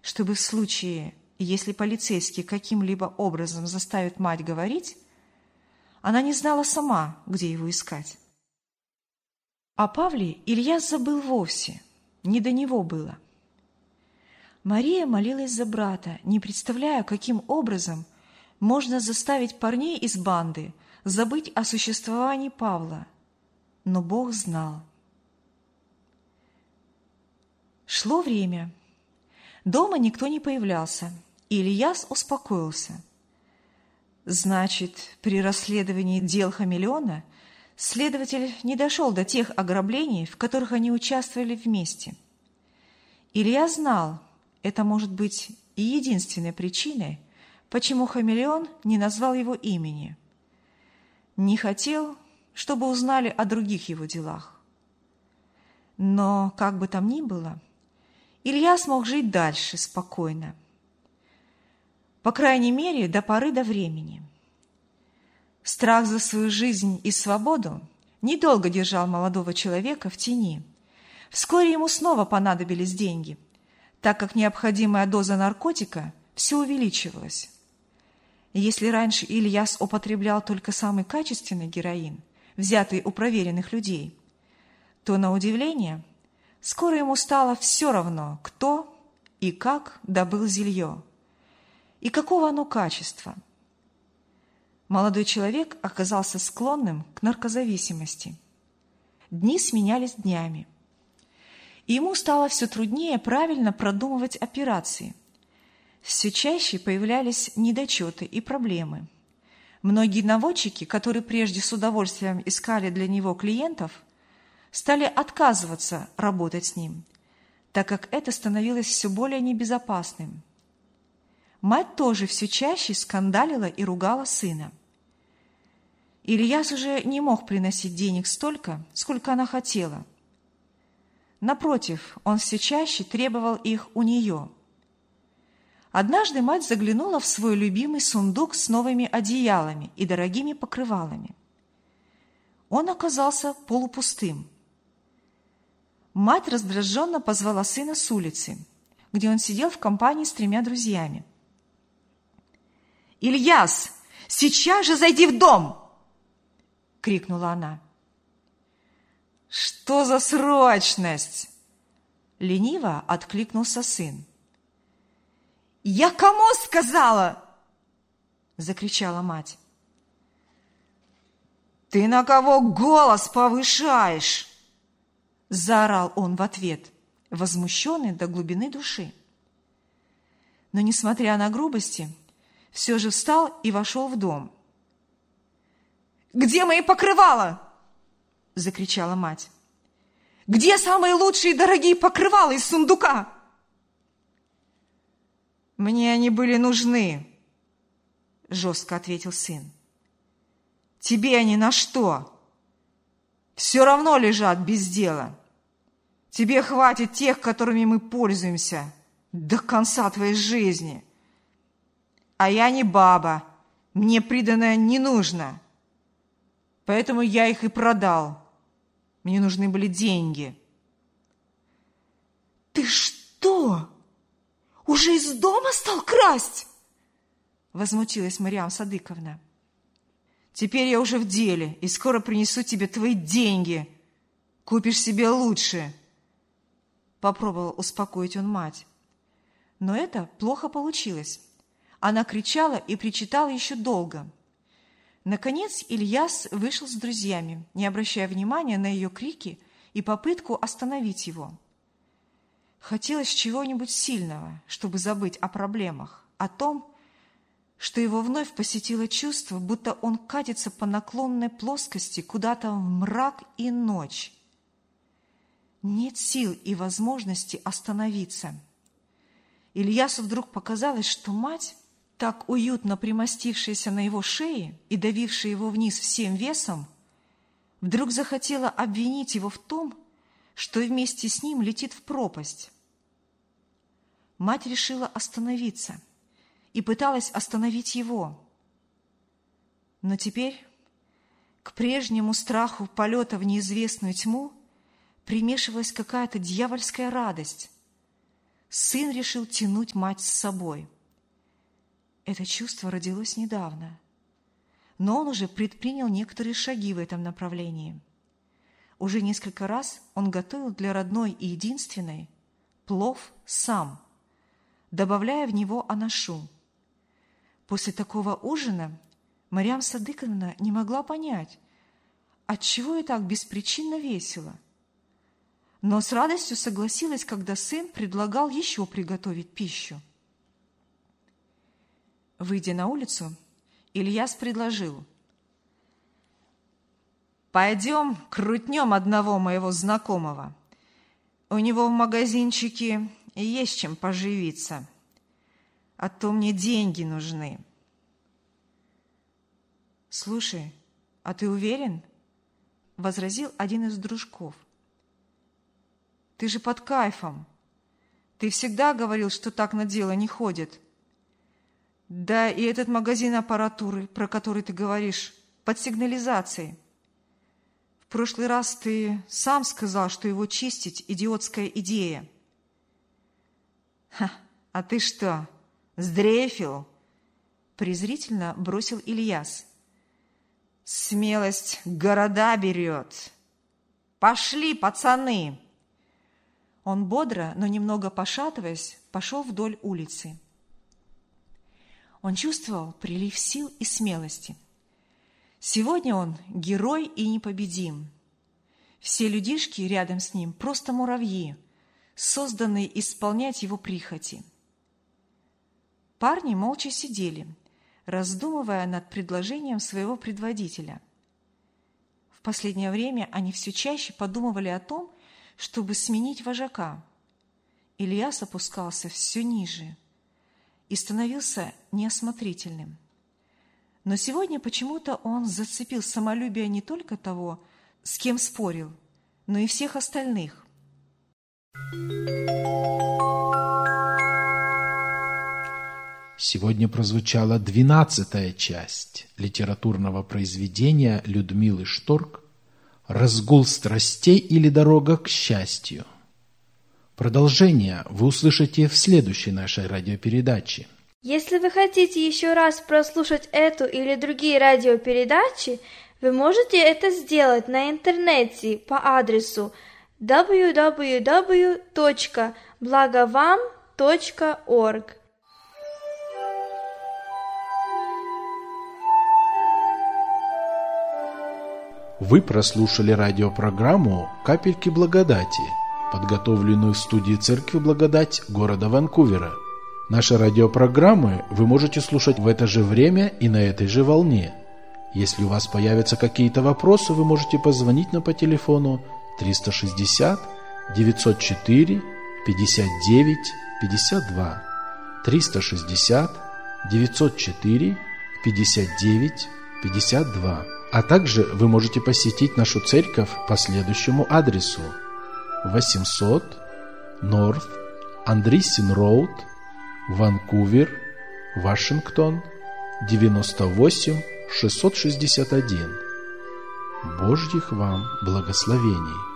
чтобы в случае, если полицейские каким-либо образом заставят мать говорить, она не знала сама, где его искать. О Павле Ильяс забыл вовсе, не до него было. Мария молилась за брата, не представляя, каким образом можно заставить парней из банды забыть о существовании Павла. Но Бог знал. Шло время. Дома никто не появлялся, и Ильяс успокоился. Значит, при расследовании дел Хамелеона следователь не дошел до тех ограблений, в которых они участвовали вместе. Ильяс знал, это может быть и единственной причиной, почему Хамелеон не назвал его имени. Не хотел, чтобы узнали о других его делах. Но, как бы там ни было, Ильяс мог жить дальше спокойно. По крайней мере, до поры до времени. Страх за свою жизнь и свободу недолго держал молодого человека в тени. Вскоре ему снова понадобились деньги, так как необходимая доза наркотика все увеличивалась. Если раньше Ильяс употреблял только самый качественный героин, взятый у проверенных людей, то, на удивление, скоро ему стало все равно, кто и как добыл зелье, и какого оно качества. Молодой человек оказался склонным к наркозависимости. Дни сменялись днями. И ему стало все труднее правильно продумывать операции. Все чаще появлялись недочеты и проблемы. Многие наводчики, которые прежде с удовольствием искали для него клиентов, стали отказываться работать с ним, так как это становилось все более небезопасным. Мать тоже все чаще скандалила и ругала сына. Ильяс уже не мог приносить денег столько, сколько она хотела. Напротив, он все чаще требовал их у нее. Однажды мать заглянула в свой любимый сундук с новыми одеялами и дорогими покрывалами. Он оказался полупустым. Мать раздраженно позвала сына с улицы, где он сидел в компании с 3 друзьями. «Ильяс, сейчас же зайди в дом!» — крикнула она. «Что за срочность?» — лениво откликнулся сын. «Я кому сказала?» — закричала мать. «Ты на кого голос повышаешь?» — заорал он в ответ, возмущенный до глубины души. Но, несмотря на грубости, все же встал и вошел в дом. «Где мои покрывала?» — закричала мать. «Где самые лучшие и дорогие покрывала из сундука?» «Мне они были нужны», — жестко ответил сын. «Тебе они на что? Все равно лежат без дела. Тебе хватит тех, которыми мы пользуемся, до конца твоей жизни. А я не баба, мне приданое не нужно. Поэтому я их и продал. Мне нужны были деньги». «Ты что, уже из дома стал красть?» — возмутилась Марьям Садыковна. «Теперь я уже в деле, и скоро принесу тебе твои деньги. Купишь себе лучше», — попробовал успокоить он мать. Но это плохо получилось. Она кричала и причитала еще долго. Наконец Ильяс вышел с друзьями, не обращая внимания на ее крики и попытку остановить его. Хотелось чего-нибудь сильного, чтобы забыть о проблемах, о том, что его вновь посетило чувство, будто он катится по наклонной плоскости куда-то в мрак и ночь. Нет сил и возможности остановиться. Ильясу вдруг показалось, что мать, так уютно примостившаяся на его шее и давившая его вниз всем весом, вдруг захотела обвинить его в том, что вместе с ним летит в пропасть. Мать решила остановиться и пыталась остановить его. Но теперь к прежнему страху полета в неизвестную тьму примешивалась какая-то дьявольская радость. сын решил тянуть мать с собой. Это чувство родилось недавно, но он уже предпринял некоторые шаги в этом направлении. Уже несколько раз он готовил для родной и единственной плов сам, добавляя в него анашу. После такого ужина Марьям Садыковна не могла понять, отчего ей так беспричинно весело, но с радостью согласилась, когда сын предлагал еще приготовить пищу. Выйдя на улицу, Ильяс предложил: «Пойдем крутнем одного моего знакомого. У него в магазинчике есть чем поживиться, а то мне деньги нужны». «Слушай, а ты уверен?» — возразил один из дружков. «Ты же под кайфом. Ты всегда говорил, что так на дело не ходит. Да и этот магазин аппаратуры, про который ты говоришь, под сигнализацией. В прошлый раз ты сам сказал, что его чистить – идиотская идея». «А ты что, сдрейфил?» – презрительно бросил Ильяс. «Смелость города берет. Пошли, пацаны!» Он бодро, но немного пошатываясь, пошел вдоль улицы. Он чувствовал прилив сил и смелости. Сегодня он герой и непобедим. Все людишки рядом с ним просто муравьи, созданные исполнять его прихоти. Парни молча сидели, раздумывая над предложением своего предводителя. В последнее время они все чаще подумывали о том, чтобы сменить вожака. Ильяс опускался все ниже и становился неосмотрительным. Но сегодня почему-то он зацепил самолюбие не только того, с кем спорил, но и всех остальных. Сегодня прозвучала 12-я часть литературного произведения Людмилы Шторк «Разгул страстей или дорога к счастью». Продолжение вы услышите в следующей нашей радиопередаче. Если вы хотите еще раз прослушать эту или другие радиопередачи, вы можете это сделать на интернете по адресу www.blagovam.org. Вы прослушали радиопрограмму «Капельки благодати», подготовленную в студии Церкви Благодать города Ванкувера. Наши радиопрограммы вы можете слушать в это же время и на этой же волне. Если у вас появятся какие-то вопросы, вы можете позвонить нам по телефону 360 904 59 52 360 904 59 52. А также вы можете посетить нашу церковь по следующему адресу: 800 North Andreessen Road, Ванкувер, Вашингтон, 98661. Божьих вам благословений!